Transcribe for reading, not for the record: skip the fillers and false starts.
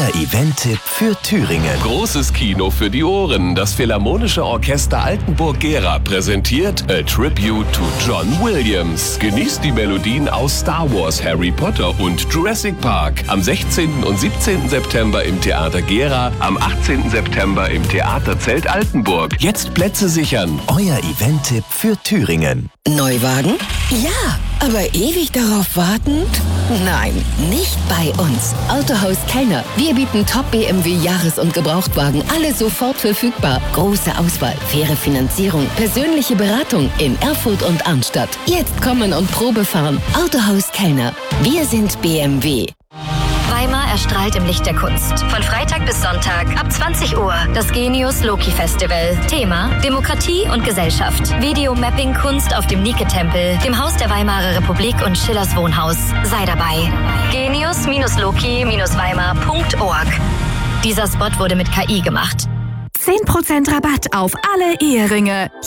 Event-Tipp für Thüringen. Großes Kino für die Ohren. Das Philharmonische Orchester Altenburg-Gera präsentiert A Tribute to John Williams. Genießt die Melodien aus Star Wars, Harry Potter und Jurassic Park. Am 16. und 17. September im Theater Gera, am 18. September im Theaterzelt Altenburg. Jetzt Plätze sichern. Euer Event-Tipp für Thüringen. Neuwagen? Ja, aber ewig darauf warten? Nein, nicht bei uns. Autohaus Kellner. Wir bieten Top-BMW Jahres- und Gebrauchtwagen. Alle sofort verfügbar. Große Auswahl, faire Finanzierung, persönliche Beratung in Erfurt und Arnstadt. Jetzt kommen und Probe fahren. Autohaus Kellner. Wir sind BMW. Weimar erstrahlt im Licht der Kunst. Von Freitag bis Sonntag ab 20 Uhr. Das Genius Loki Festival. Thema: Demokratie und Gesellschaft. Videomapping-Kunst auf dem Nike-Tempel, dem Haus der Weimarer Republik und Schillers Wohnhaus. Sei dabei. Genius-Loki-Weimar.org. Dieser Spot wurde mit KI gemacht. 10% Rabatt auf alle Eheringe.